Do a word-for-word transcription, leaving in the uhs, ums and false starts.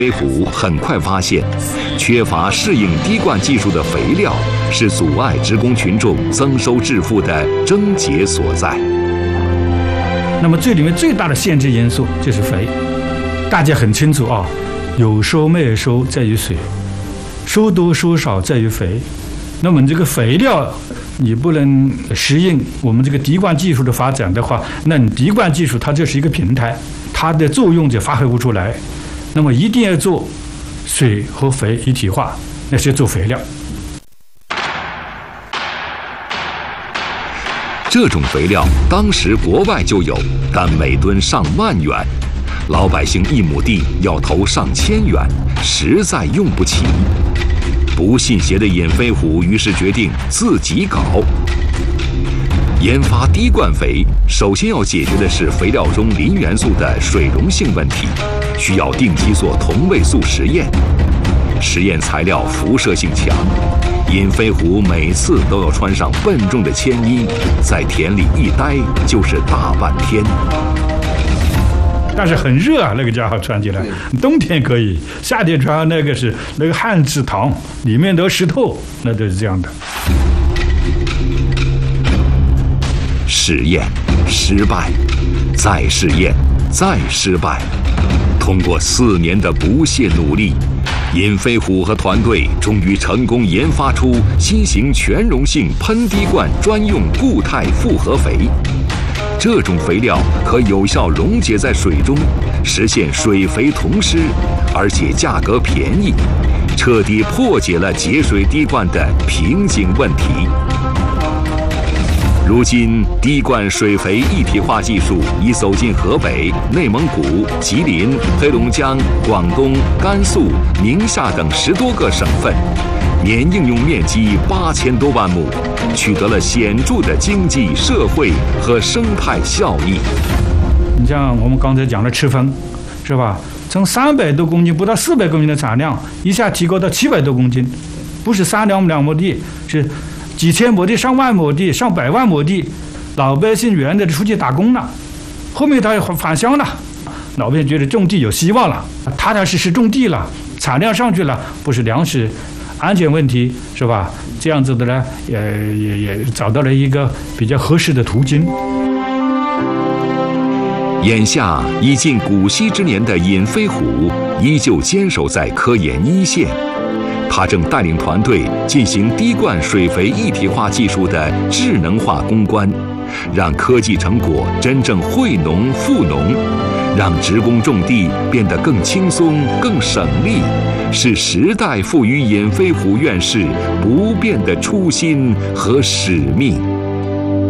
飞虎很快发现，缺乏适应滴灌技术的肥料是阻碍职工群众增收致富的症结所在。 那么这里面最大的限制因素就是肥，大家很清楚啊，有收没收在于水，收多收少在于肥。那么这个肥料你不能适应我们这个滴灌技术的发展的话，那你滴灌技术它就是一个平台，它的作用就发挥不出来。那么一定要做水和肥一体化，那是做肥料。 这种肥料当时国外就有，但每吨上万元，老百姓一亩地要投上千元，实在用不起。不信邪的尹飞虎于是决定自己搞。研发滴灌肥，首先要解决的是肥料中磷元素的水溶性问题，需要定期做同位素实验。实验材料辐射性强，尹飞虎每次都要穿上笨重的铅衣，在田里一待就是大半天。 但是很热啊，那个家伙穿起来，冬天可以，夏天穿那个是那个汗直淌，里面都湿透，那都是这样的。 实验失败，再试验，再失败。通过四年的不懈努力，尹飞虎和团队终于成功研发出新型全溶性喷滴灌专用固态复合肥。这种肥料可有效溶解在水中，实现水肥同施，而且价格便宜，彻底破解了节水滴灌的瓶颈问题。如今，滴灌水肥一体化技术已走进河北、内蒙古、吉林、黑龙江、广东、甘肃、宁夏等十多个省份，年应用面积八千多万亩，取得了显著的经济社会和生态效益。 你像我们刚才讲的赤峰，是吧？从三百多公斤不到四百公斤的产量，一下提高到七百多公斤，不是三两两亩地，是几千亩地、上万亩地、上百万亩地，老百姓原来出去打工了，后面他返乡了，老百姓觉得种地有希望了，踏踏实实种地了，产量上去了，不是粮食安全问题，是吧？这样子的呢，也也也找到了一个比较合适的途径。 眼下已近古稀之年的尹飞虎，依旧坚守在科研一线。他正带领团队进行滴灌水肥一体化技术的智能化攻关，让科技成果真正惠农富农，让职工种地变得更轻松、更省力，是时代赋予尹飞虎院士不变的初心和使命。